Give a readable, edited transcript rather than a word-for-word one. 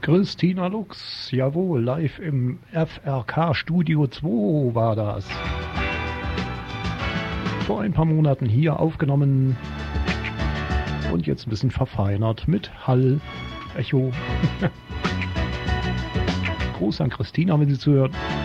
Christina Lux, jawohl, live im FRK Studio 2 war das. Vor ein paar Monaten hier aufgenommen und jetzt ein bisschen verfeinert mit Hall, Echo. Gruß an Christina, wenn sie zuhört.